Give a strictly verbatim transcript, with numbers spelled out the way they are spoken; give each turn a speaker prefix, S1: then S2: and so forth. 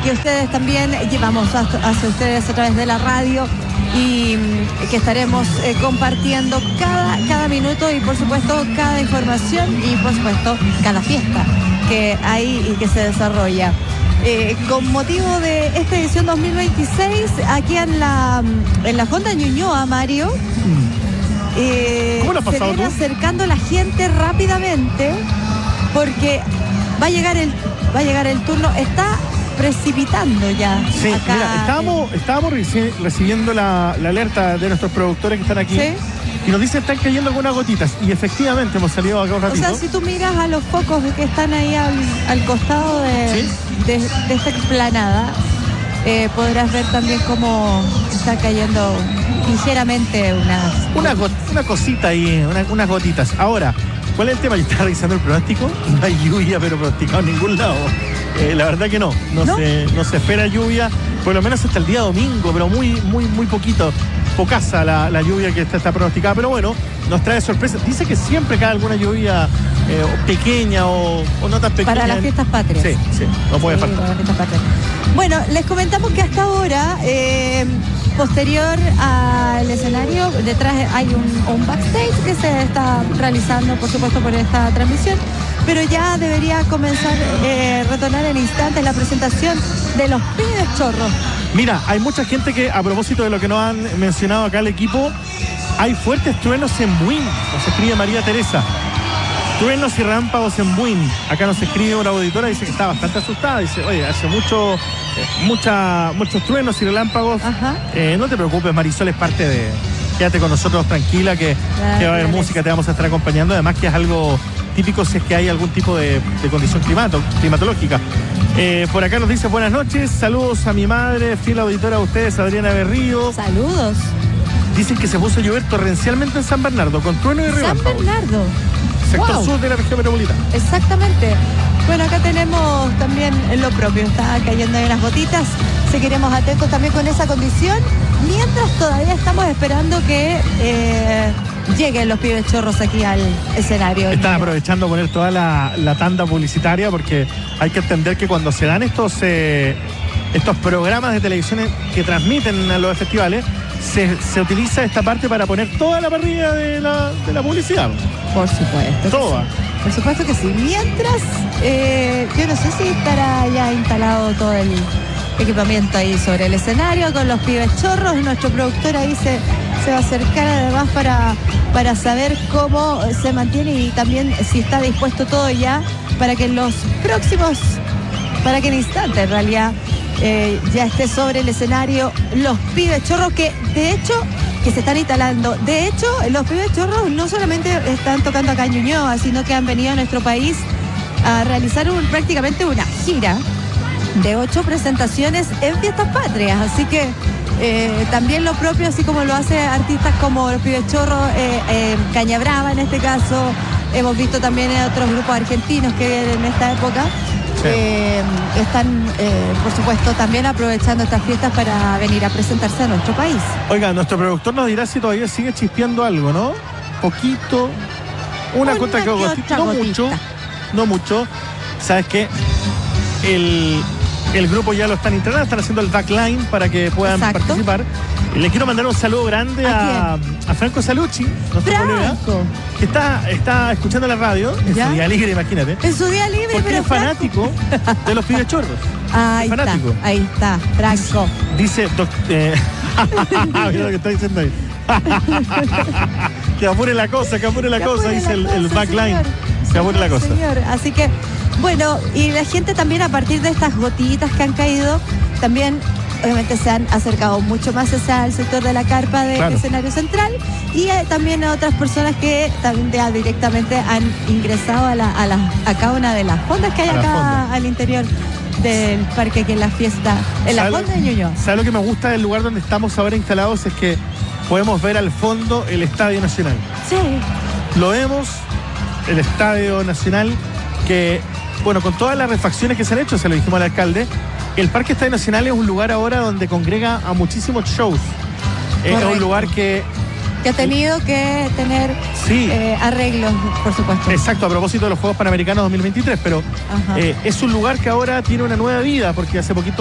S1: que ustedes también llevamos hacia ustedes a través de la radio y que estaremos eh, compartiendo cada, cada minuto y por supuesto cada información y por supuesto cada fiesta que hay y que se desarrolla. Eh, con motivo de esta edición dos mil veintiséis, aquí en la, en la Fonda Ñuñoa, Mario, eh,
S2: ¿Cómo lo has pasado
S1: se viene
S2: tú?
S1: acercando la gente rápidamente porque va a llegar el, va a llegar el turno, está precipitando ya.
S2: Sí,
S1: acá.
S2: mira, estábamos, estábamos reci recibiendo la, la alerta de nuestros productores que están aquí.
S1: ¿Sí?
S2: Y nos dicen que están cayendo algunas gotitas. Y efectivamente hemos salido acá un
S1: O
S2: ratito.
S1: sea, si tú miras a los focos que están ahí al, al costado de,
S2: ¿Sí?
S1: de, de esta explanada, eh, podrás ver también cómo está cayendo ligeramente unas...
S2: Una, go una cosita ahí, una, unas gotitas. Ahora, ¿cuál es el tema? Yo estaba revisando el pronóstico. No hay lluvia, pero pronosticado en ningún lado. Eh, la verdad que no. No,
S1: ¿No?
S2: Se, no se espera lluvia, por lo menos hasta el día domingo, pero muy, muy, muy poquito. Pocasa la, la lluvia que está, está pronosticada, pero bueno, nos trae sorpresas. Dice que siempre cae alguna lluvia eh, pequeña o, o no tan pequeña.
S1: Para las fiestas patrias.
S2: Sí, sí, no puede
S1: Sí,
S2: faltar.
S1: para las fiestas patrias. Bueno, les comentamos que hasta ahora, eh, posterior al escenario, detrás hay un, un backstage que se está realizando, por supuesto, por esta transmisión, pero ya debería comenzar, eh, retornar en instantes la presentación de los Pibes Chorros.
S2: Mira, hay mucha gente que, a propósito de lo que nos han mencionado acá el equipo, hay fuertes truenos en Buin, nos escribe María Teresa. Truenos y relámpagos en Buin. Acá nos escribe una auditora, dice que está bastante asustada. Dice, oye, hace mucho, eh, mucha, muchos truenos y relámpagos.
S1: Ajá.
S2: Eh, no te preocupes, Marisol es parte de... Quédate con nosotros tranquila, que,
S1: Claro,
S2: que va a haber
S1: dale.
S2: música, te vamos a estar acompañando. Además que es algo típico si es que hay algún tipo de, de condición climato, climatológica. Eh, por acá nos dice buenas noches, saludos a mi madre, fiel auditora a ustedes, Adriana Berrío.
S1: Saludos.
S2: Dicen que se puso a llover torrencialmente en San Bernardo, con trueno y
S1: San
S2: relámpagos.
S1: Bernardo.
S2: Sector
S1: Wow.
S2: sur de la región metropolitana.
S1: Exactamente. Bueno, acá tenemos también lo propio, está cayendo ahí unas gotitas. Seguiremos atentos también con esa condición, mientras todavía estamos esperando que eh, lleguen los Pibes Chorros aquí al escenario.
S2: Están aprovechando poner toda la, la tanda publicitaria porque hay que entender que cuando se dan estos, eh, estos programas de televisión que transmiten a los festivales, se, se utiliza esta parte para poner toda la parrilla de la, de la publicidad.
S1: Por supuesto. que
S2: Toda.
S1: sí. Por supuesto que sí. Mientras, eh, yo no sé si estará ya instalado todo el equipamiento ahí sobre el escenario con los Pibes Chorros. Nuestro productor ahí se, se va a acercar además para, para saber cómo se mantiene y también si está dispuesto todo ya para que en los próximos, para que en instantes en realidad eh, ya esté sobre el escenario los Pibes Chorros que de hecho que se están instalando. De hecho, los Pibes Chorros no solamente están tocando acá en Ñuñoa, sino que han venido a nuestro país a realizar un, prácticamente una gira de ocho presentaciones en fiestas patrias. Así que eh, también lo propio, así como lo hace artistas como los Pibes Chorros, eh, eh, Caña Brava en este caso. Hemos visto también en otros grupos argentinos que vienen en esta época.
S2: Sí.
S1: Eh, están, eh, por supuesto, también aprovechando estas fiestas para venir a presentarse a nuestro país.
S2: Oiga, nuestro productor nos dirá si todavía sigue chispeando algo, ¿no? Poquito, una,
S1: Una
S2: gota que
S1: que
S2: gotita,
S1: otra
S2: no
S1: gotita.
S2: mucho, no mucho. ¿Sabes qué? El, el grupo ya lo están instalando, están haciendo el backline para que puedan
S1: Exacto.
S2: participar. Y le quiero mandar un saludo grande
S1: ¿A
S2: a, a Franco Salucci, nuestro colega,
S1: Franco,
S2: que está, está escuchando la radio en
S1: ¿Ya?
S2: su día libre, imagínate.
S1: en su día libre,
S2: Porque
S1: pero
S2: es fanático de los Pibes Chorros.
S1: Ahí
S2: fanático.
S1: está, ahí está, Franco.
S2: Dice, doc- eh, mira lo que está diciendo ahí. Que apure la cosa, que apure la
S1: Que
S2: cosa,
S1: apure
S2: dice
S1: la
S2: el, el
S1: cosa,
S2: backline.
S1: señor.
S2: Que apure la cosa.
S1: Señor, así que, bueno, y la gente también a partir de estas gotitas que han caído, también obviamente se han acercado mucho más hacia el sector de la carpa del
S2: Claro.
S1: escenario central y eh, también a otras personas que también ya directamente han ingresado a, la, a, la, a cada una de las fondas que hay
S2: A la
S1: acá
S2: fonda.
S1: al interior del parque, aquí en la fiesta, en la
S2: ¿Sabe-
S1: fonda de Ñuñoa.
S2: ¿Sabe lo que me gusta del lugar donde estamos ahora instalados? Es que podemos ver al fondo el Estadio Nacional.
S1: Sí,
S2: Lo vemos, el Estadio Nacional, que, bueno, con todas las refacciones que se han hecho, se lo dijimos al alcalde, el Parque Estadio Nacional es un lugar ahora donde congrega a muchísimos shows. Es
S1: Correcto.
S2: un lugar que,
S1: que ha tenido que tener
S2: sí,
S1: eh, arreglos, por supuesto.
S2: exacto, a propósito de los Juegos Panamericanos dos mil veintitrés, pero
S1: Ajá.
S2: eh, es un lugar que ahora tiene una nueva vida, porque hace poquito